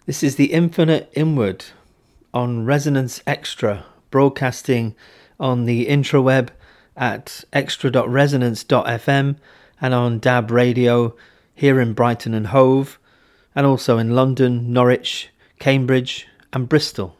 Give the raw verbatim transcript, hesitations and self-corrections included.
This is the Infinite Inward on Resonance Extra, broadcasting on the intraweb at extra dot resonance dot f m and on D A B Radio here in Brighton and Hove, and also in London, Norwich, Cambridge and Bristol.